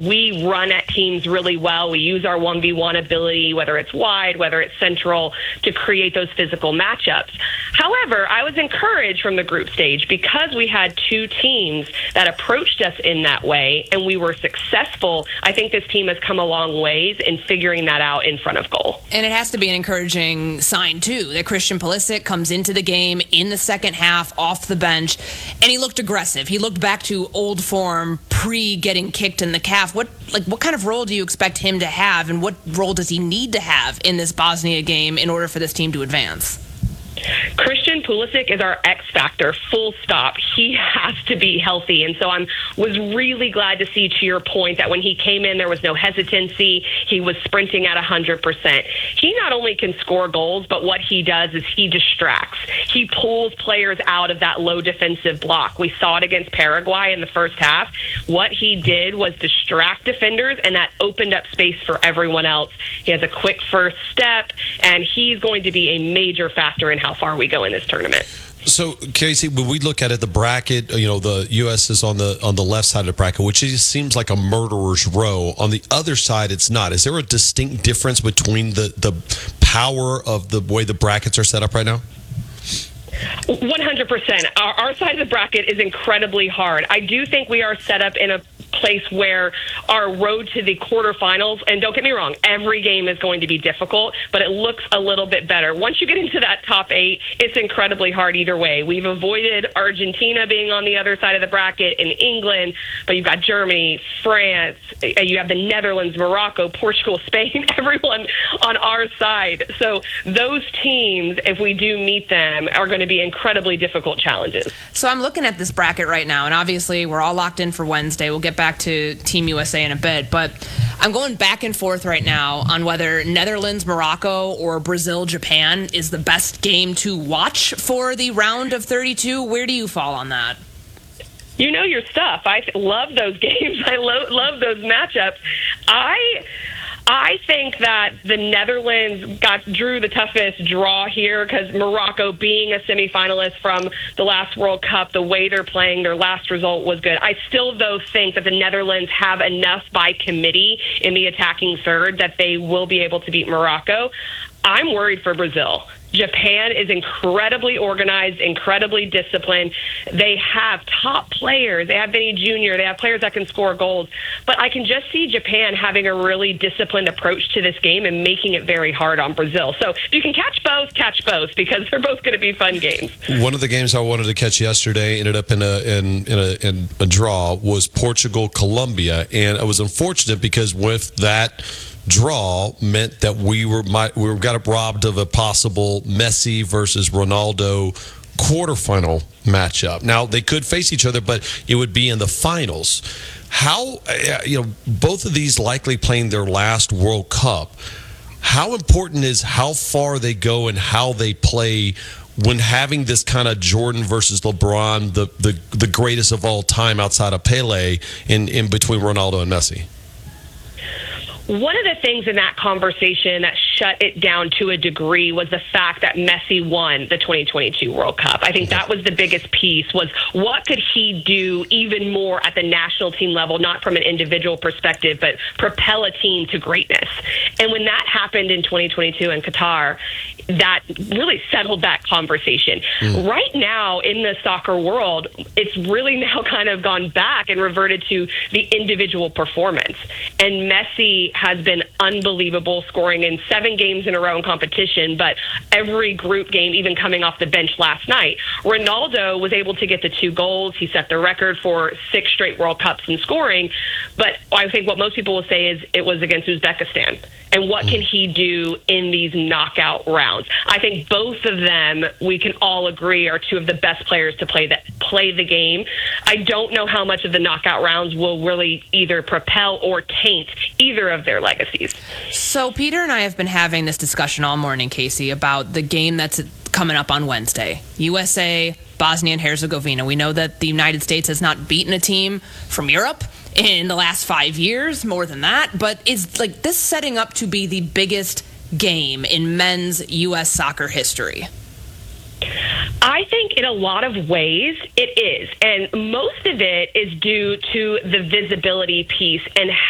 we run at teams really well. We use our 1v1 ability, whether it's wide, whether it's central, to create those physical matchups. However, I was encouraged from the group stage because we had two teams that approached us in that way and we were successful. I think this team has come a long ways in figuring that out in front of goal. And it has to be an encouraging sign, too, that Christian Pulisic comes into the game in the second half off the bench, and he looked aggressive. He looked back to old form pre-getting kicked in the calf. What kind of role do you expect him to have, and what role does he need to have in this Bosnia game in order for this team to advance? Christian Pulisic is our X factor, full stop. He has to be healthy. And so I was really glad to see, to your point, that when he came in, there was no hesitancy. He was sprinting at 100%. He not only can score goals, but what he does is he distracts. He pulls players out of that low defensive block. We saw it against Paraguay in the first half. What he did was distract defenders, and that opened up space for everyone else. He has a quick first step, and he's going to be a major factor in how far we go in this tournament. So, Casey, when we look at it, the bracket, the U.S. is on the left side of the bracket, which just seems like a murderer's row. On the other side, it's not. Is there a distinct difference between the power of the way the brackets are set up right now? 100%. Our side of the bracket is incredibly hard. I do think we are set up in a place where our road to the quarterfinals, and don't get me wrong, every game is going to be difficult, but it looks a little bit better. Once you get into that top 8, it's incredibly hard either way. We've avoided Argentina being on the other side of the bracket in England, but you've got Germany, France, you have the Netherlands, Morocco, Portugal, Spain, everyone on our side. So those teams, if we do meet them, are going to be incredibly difficult challenges. So I'm looking at this bracket right now, and obviously we're all locked in for Wednesday. We'll get back to Team USA in a bit, but I'm going back and forth right now on whether Netherlands, Morocco, or Brazil, Japan is the best game to watch for the round of 32. Where do you fall on that? You know your stuff. I love those games. I love those matchups. I think that the Netherlands drew the toughest draw here because Morocco, being a semifinalist from the last World Cup, the way they're playing, their last result was good. I still, though, think that the Netherlands have enough by committee in the attacking third that they will be able to beat Morocco. I'm worried for Brazil. Japan is incredibly organized, incredibly disciplined. They have top players. They have Vinny Jr. They have players that can score goals. But I can just see Japan having a really disciplined approach to this game and making it very hard on Brazil. So if you can catch both, because they're both going to be fun games. One of the games I wanted to catch yesterday ended up in a draw was Portugal-Colombia, and it was unfortunate because with that draw meant that we got robbed of a possible Messi versus Ronaldo quarterfinal matchup. Now they could face each other, but it would be in the finals. How both of these likely playing their last World Cup. How important is how far they go and how they play when having this kind of Jordan versus LeBron, the greatest of all time outside of Pele, in between Ronaldo and Messi? One of the things in that conversation that shut it down to a degree was the fact that Messi won the 2022 World Cup. I think that was the biggest piece, was what could he do even more at the national team level, not from an individual perspective, but propel a team to greatness. And when that happened in 2022 in Qatar, that really settled that conversation. Right now in the soccer world, it's really now kind of gone back and reverted to the individual performance. And Messi has been unbelievable, scoring in 7 games in a row in competition, but every group game, even coming off the bench last night. Ronaldo was able to get the 2 goals. He set the record for 6 straight World Cups in scoring. But I think what most people will say is it was against Uzbekistan. And what can he do in these knockout rounds? I think both of them, we can all agree, are 2 of the best players to play the game. I don't know how much of the knockout rounds will really either propel or taint either of their legacies. So Peter and I have been having this discussion all morning, Casey, about the game that's coming up on Wednesday. USA, Bosnia and Herzegovina. We know that the United States has not beaten a team from Europe in the last 5 years, more than that, but is this setting up to be the biggest game in men's U.S. soccer history? I think in a lot of ways it is, and most of it is due to the visibility piece and